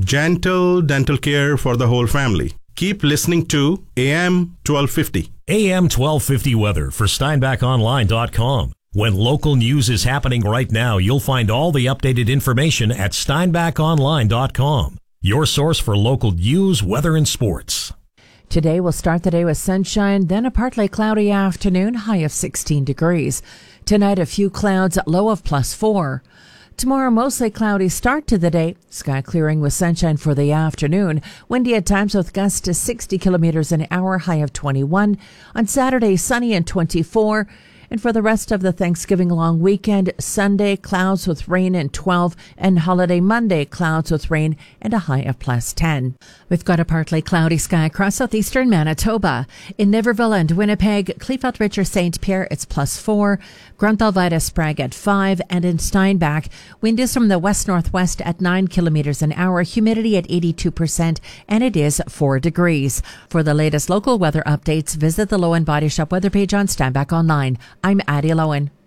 Gentle dental care for the whole family. Keep listening to AM 1250. AM 1250 weather for SteinbachOnline.com. When local news is happening right now, you'll find all the updated information at SteinbachOnline.com. Your source for local news, weather, and sports. Today we'll start the day with sunshine, then a partly cloudy afternoon, high of 16 degrees. Tonight a few clouds, low of +4. Tomorrow, mostly cloudy start to the day. Sky clearing with sunshine for the afternoon. Windy at times with gusts to 60 kilometers an hour, high of 21. On Saturday, sunny and 24. And for the rest of the Thanksgiving long weekend, Sunday, clouds with rain and 12, and holiday Monday, clouds with rain and a high of +10. We've got a partly cloudy sky across southeastern Manitoba. In Niverville and Winnipeg, Kleefeld Ridge or St. Pierre, it's +4. Grunthal-Vida Sprague at 5, and in Steinbach, wind is from the west-northwest at 9 kilometers an hour, humidity at 82%, and it is 4 degrees. For the latest local weather updates, visit the Lowen Body Shop weather page on Steinbach Online. I'm Addie Lowen.